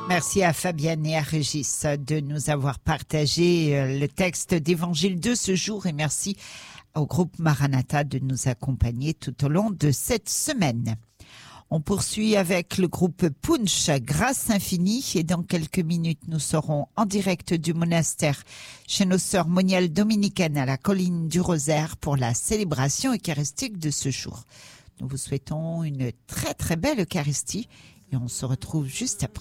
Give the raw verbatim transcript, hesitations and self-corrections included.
Merci à Fabienne et à Régis de nous avoir partagé le texte d'Évangile de ce jour et merci au groupe Maranatha de nous accompagner tout au long de cette semaine. On poursuit avec le groupe Punch, Grâce Infinie, et dans quelques minutes, nous serons en direct du monastère chez nos sœurs moniales dominicaines à la colline du Rosaire pour la célébration eucharistique de ce jour. Nous vous souhaitons une très très belle Eucharistie et on se retrouve juste après.